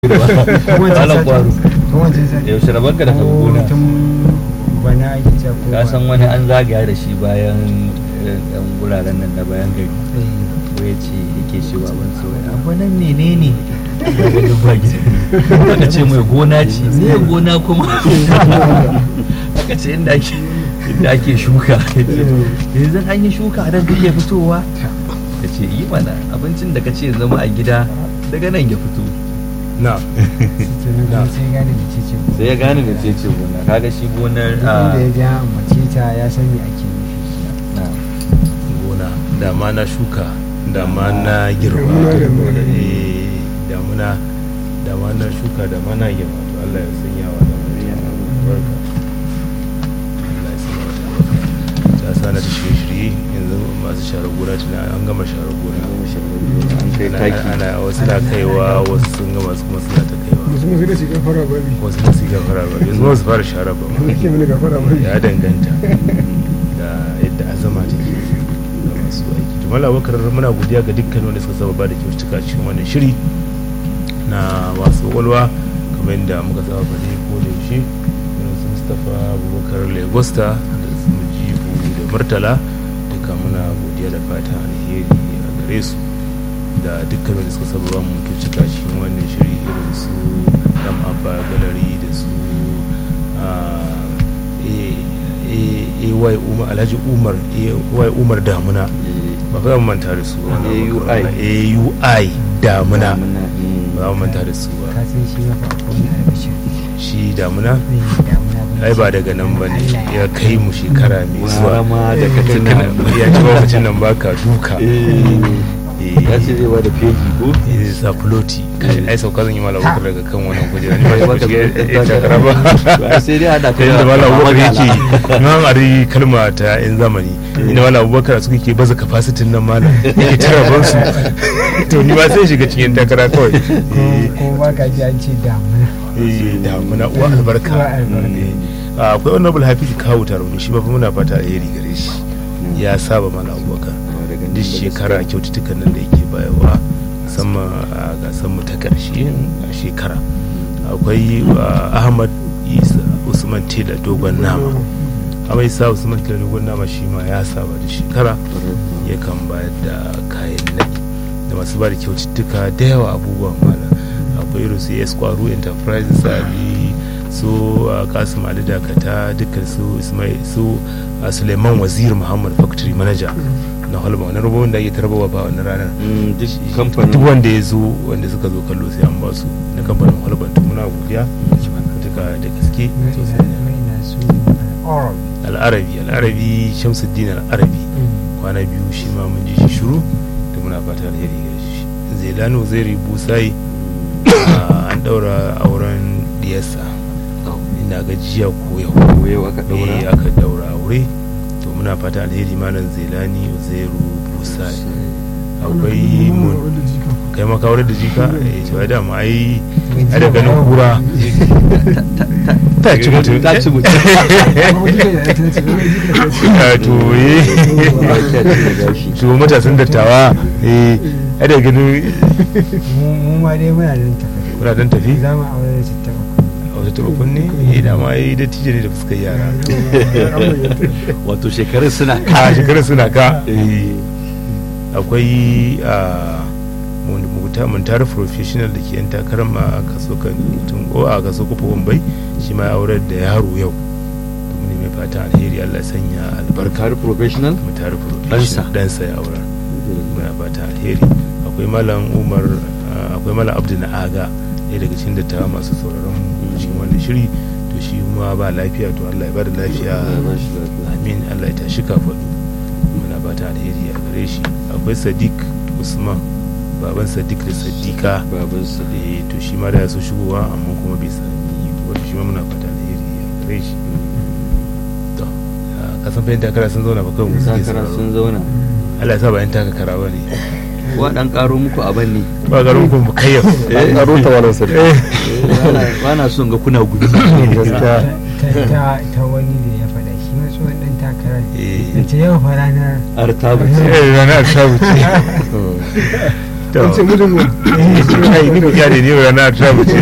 Malam Kwaro, yaushe rabanka da gona? Ka san wani an zagaya da shi bayan ɗan guraren nan da bayan gari, ko ya ce yake shi baban sauya abu nan menene aka ce mai gona ce, ne gona kuma aka ce inda ake shuka, yanzu an yi shuka don duk ya fitowa, ka ce yi mana abincin da ka ce zama a gida daga nan ya fito. Na sai ya gane da cece gona, kaga shi gonar da ya ja mace ta ya san me ake nufi. gona dama na shuka dama na girma dama na shuka dama na girma, to Allah ya sanya wa da barka, Allah ya sanya wa da barka. Ta sana ta shirye-shirye yanzu masu share gona tuna an gama share gona, ana wasu na kaiwa, wasu sun gama su kuma suna ta kaiwa, wasu masu gafara ba yanzu wasu fara share ba ya danganta da yadda azama take ga masu aiki. to Malam Abubakar muna godiya ga dukkan wanda suka saba ba da kyautuka cikin wannan shiri na wasu walwa, kamar yadda muka saba faɗi ko da yaushe, irin su Mustapha Abubakar Legosta da su Mujibu da Murtala, duka muna godiya da fata alheri a gare su da dukkan wanda suka saba ba mu kyautuka cikin wannan shiri, irin su Dan Abba Galari da su Alhaji Umar Damuna, ba za mu manta da su, AUI Damuna ba mu manta da su ba. Shi Damuna ai ba daga nan ba ne, ya kai mu shekara mai zuwa ya ci lokacin nan baka duka ya ce zai bada fegi ko sa floti ai sauka zan yi Malam Abubakar daga kan wannan kujera, ni ba shi ya takara ba sai dai hada kai da Malam Abubakar yake nan ari kalma ta yan zamani, ina Malam Abubakar suka ke baza capacity nan malam yake taraban su to ni ba sai shiga cikin takara kawai ko ba ka ji an ce damuna uwa albarka. Akwai honorable Hafizu Kawu Tarauni, shi ba fa muna fata alheri gare shi, ya saba Malam Abubakar duk shekara kyaututtukan nan da yake bayarwa, musamman a gasar mu ta karshe a shekara. Akwai Ahmad Isa Usman Tela Dogon Nama, Ahmad Isa Usman Tela Dogon Nama shi ma ya saba da shekara yakan bayar da kayan naki da masu ba da kyaututtuka da yawa abubuwan malam. Akwai irin su Esquaro Enterprises Ali, su Kasim Ali Dakata, dukkan su Ismail, su Suleiman Wazir Muhammad Factory Manager na Holba, wani rubutun da ake tarbawa ba wani ranar duk wanda ya zo, wanda suka zo kallo sai an ba su na kamfanin Holba. to muna godiya duka da gaske. Al'arabi Shamsuddin Al'arabi kwana biyu shi ma mun ji shi shiru, da muna fata alheri ga shi. Zailano Zairi Busai an daura auren diyarsa, ina ga jiya ko yau aka daura aure, to muna fata alheri malam Zailani Zairu Busai. Akwai mun kai maka aure da jika to da mu ai da ganin kura ta ci mutum to matasan dattawa ai da ganin mu ma dai muna dan tafi za mu aure da tattaba wata turukun ne da ma yi da tije da fuskar yara wato shekarun suna ka akwai muntar professional da ke yan takarar ma a kaso a kaso kofa Wambai, shi ma ya aurar da yaro yau, ne mai fata alheri, Allah sanya albarka. Professional muntar professional dansa ya aurar, muna fata alheri. Akwai Malam Umar, akwai Malam Abdu na Aga, ɗaya daga cikin dattawa masu sauraron cikin wannan shiri, to shi ma ba lafiya, to Allah ya bada lafiya, amin, Allah ya tashi kafaɗu, muna bata alheri a gare shi. Akwai Sadiq Usman, baban Sadiq da Sadiqa, baban Sadiq, to shi ma da ya so shigowa amma kuma bai sami, wato shi ma muna bata alheri a gare shi. To kasan fahimta takara sun zauna ba kawai takara sun zauna, Allah ya sa bayan taka kara ba ne, wa dan karo muku aban ne, ba karo muku mu kayyaf karo ta wannan sai ba na son ga kuna gudu ta wani da ya faɗa shi ma tsohon ɗan takara da ta yau fa ranar artabu ranar artabu ce to ce gudun mu ai ni ku kyale ne rana ta mu ce